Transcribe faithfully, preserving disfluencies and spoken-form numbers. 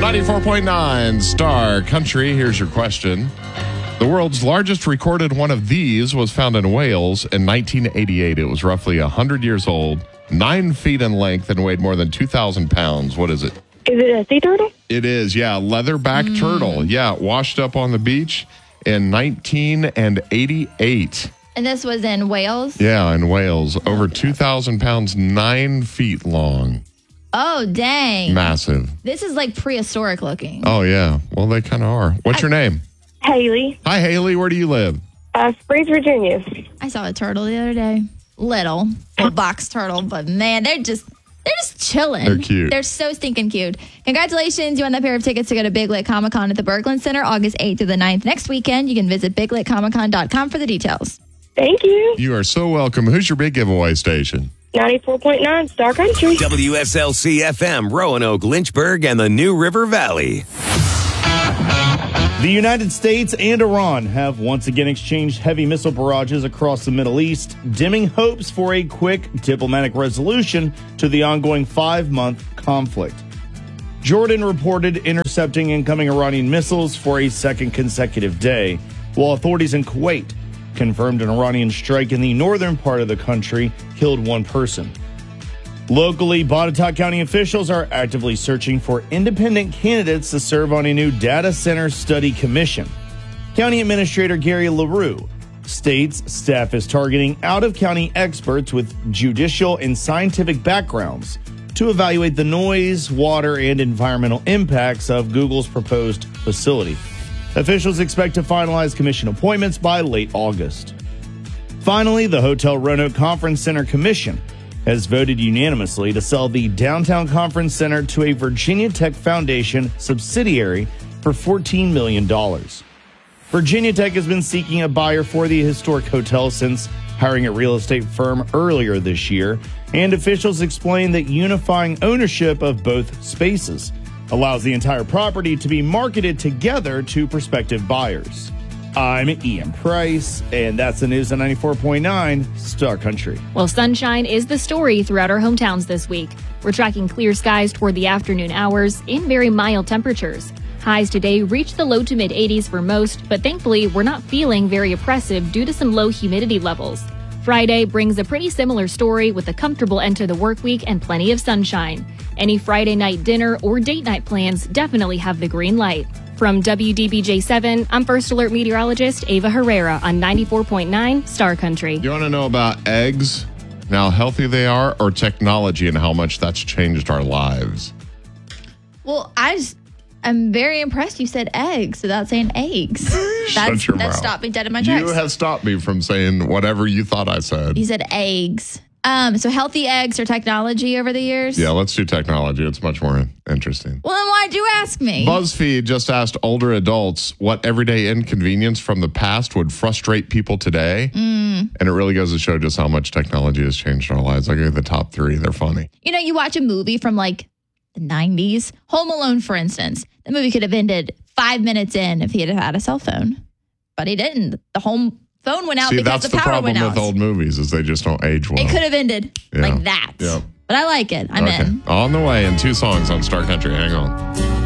ninety-four point nine Star Country. Here's your question. The world's largest recorded one of these was found in Wales in nineteen eighty-eight. It was roughly one hundred years old, nine feet in length, and weighed more than two thousand pounds. What is it? Is it a sea turtle? It is, yeah. Leatherback mm. turtle. Yeah, washed up on the beach in nineteen eighty-eight. And this was in Wales? Yeah, in Wales. Over two thousand pounds, nine feet long. Oh, dang. Massive. This is like prehistoric looking. Oh, yeah. Well, they kind of are. What's I, your name? Haley. Hi, Haley. Where do you live? Uh, Springs, Virginia. I saw a turtle the other day. Little. A box turtle. But, man, they're just... They're just chilling. They're cute. They're so stinking cute. Congratulations. You won that pair of tickets to go to Big Lit Comic Con at the Berglund Center August eighth through the ninth. Next weekend, you can visit big lit comic con dot com for the details. Thank you. You are so welcome. Who's your big giveaway station? ninety-four point nine Star Country. W S L C F M, Roanoke, Lynchburg, and the New River Valley. The United States and Iran have once again exchanged heavy missile barrages across the Middle East, dimming hopes for a quick diplomatic resolution to the ongoing five-month conflict. Jordan reported intercepting incoming Iranian missiles for a second consecutive day, while authorities in Kuwait confirmed an Iranian strike in the northern part of the country killed one person. Locally, Botetourt County officials are actively searching for independent candidates to serve on a new data center study commission. County Administrator Gary LaRue states staff is targeting out-of-county experts with judicial and scientific backgrounds to evaluate the noise, water, and environmental impacts of Google's proposed facility. Officials expect to finalize commission appointments by late August. Finally, the Hotel Roanoke Conference Center Commission has voted unanimously to sell the Downtown Conference Center to a Virginia Tech Foundation subsidiary for fourteen million dollars. Virginia Tech has been seeking a buyer for the historic hotel since hiring a real estate firm earlier this year, and officials explain that unifying ownership of both spaces allows the entire property to be marketed together to prospective buyers. I'm Ian Price, and that's the news on ninety-four point nine Star Country. Well, sunshine is the story throughout our hometowns this week. We're tracking clear skies toward the afternoon hours in very mild temperatures. Highs today reach the low to mid eighties for most, but thankfully we're not feeling very oppressive due to some low humidity levels. Friday brings a pretty similar story with a comfortable end to the work week and plenty of sunshine. Any Friday night dinner or date night plans definitely have the green light. From W D B J seven, I'm First Alert meteorologist Ava Herrera on ninety-four point nine Star Country. You want to know about eggs, and how healthy they are, or technology and how much that's changed our lives? Well, I just, I'm very impressed you said eggs without saying eggs. Shut your that mouth. stopped me dead in my tracks. You have stopped me from saying whatever you thought I said. You said eggs. Um, so healthy eggs or technology over the years? Yeah, let's do technology. It's much more interesting. Well, then why'd you ask me? BuzzFeed just asked older adults what everyday inconvenience from the past would frustrate people today. Mm. And it really goes to show just how much technology has changed our lives. I give you the top three. They're funny. You know, you watch a movie from like the nineties. Home Alone, for instance. The movie could have ended five minutes in if he had had a cell phone. But he didn't. The home phone went out See, because that's the the power problem went with out. old movies is they just don't age well. It could have ended Yeah. like that. Yeah. But I like it. I'm Okay. in. On the way in two songs on Star Country. Hang on.